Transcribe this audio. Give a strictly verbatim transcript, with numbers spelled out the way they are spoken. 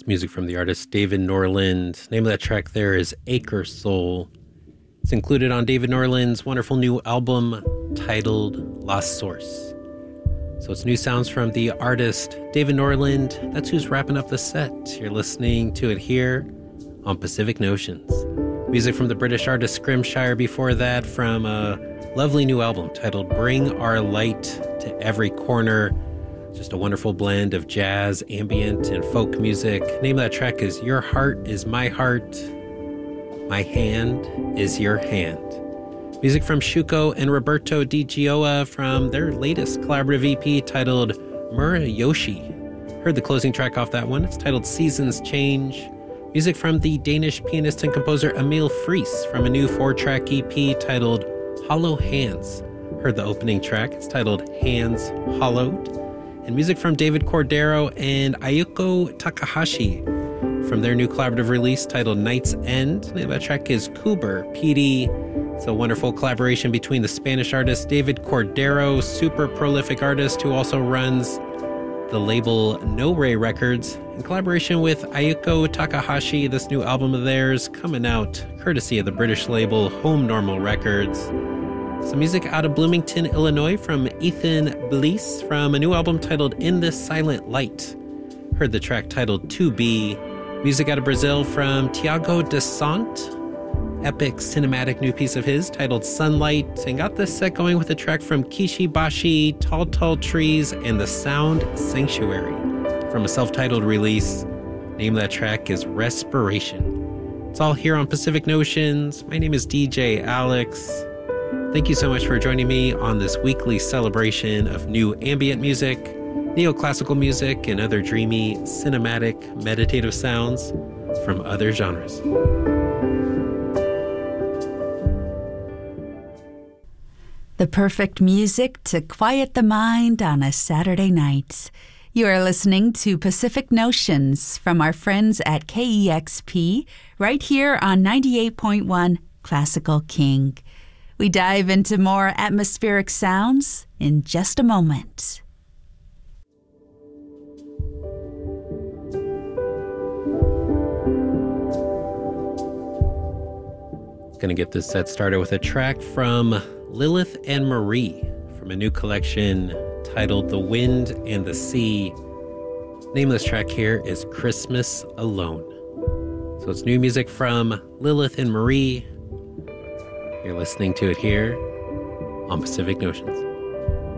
Music from the artist David Norland. Name of that track there is Acre Soul. It's included on David Norland's wonderful new album titled Lost Source. So it's new sounds from the artist David Norland. That's who's wrapping up the set. You're listening to it here on Pacific Notions. Music from the British artist Scrimshire before that, from a lovely new album titled Bring Our Light to Every Corner. Just a wonderful blend of jazz, ambient, and folk music. Name of that track is Your Heart Is My Heart, My Hand Is Your Hand. Music from Shuko and Roberto Di Gioia from their latest collaborative E P titled Murayoshi. Heard the closing track off that one. It's titled Seasons Change. Music from the Danish pianist and composer Emil Fries from a new four-track E P titled Hollow Hands. Heard the opening track. It's titled Hands Hollowed. And music from David Cordero and Ayuko Takahashi from their new collaborative release titled Night's End. The name of that track is Kuber P D. It's a wonderful collaboration between the Spanish artist David Cordero, super prolific artist who also runs the label No Ray Records, in collaboration with Ayuko Takahashi. This new album of theirs coming out courtesy of the British label Home Normal Records. Some music out of Bloomington, Illinois from Ethan Blease from a new album titled In This Silent Light. Heard the track titled To Be. Music out of Brazil from Tiago de Sant. Epic cinematic new piece of his titled Sunlight. And got this set going with a track from Kishibashi, Tall Tall Trees, and The Sound Sanctuary from a self-titled release. Name of that track is Respiration. It's all here on Pacific Notions. My name is D J Alex. Thank you so much for joining me on this weekly celebration of new ambient music, neoclassical music, and other dreamy, cinematic, meditative sounds from other genres. The perfect music to quiet the mind on a Saturday night. You are listening to Pacific Notions from our friends at K E X P, right here on ninety-eight point one Classical King. We dive into more atmospheric sounds in just a moment. Gonna get this set started with a track from Lilith and Marie from a new collection titled The Wind and the Sea. Name of this track here is Christmas Alone. So it's new music from Lilith and Marie. You're listening to it here on Pacific Notions.